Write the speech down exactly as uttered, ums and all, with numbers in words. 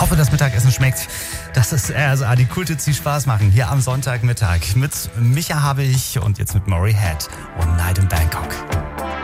hoffe, das Mittagessen schmeckt. Das ist R S A, die Kulthits, die Spaß machen, hier am Sonntagmittag. Mit Micha habe ich und jetzt mit Maury Head und Night in Bangkok.